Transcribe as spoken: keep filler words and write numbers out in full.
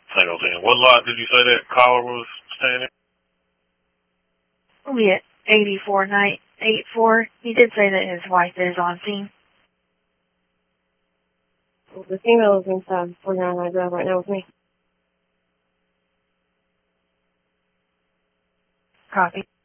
Tango ten. What lot did you say that caller was staying in? We'll be at eighty-four nine eight four. He did say that his wife is on scene. Well, the female is inside forty-nine High Drive right now with me. Copy.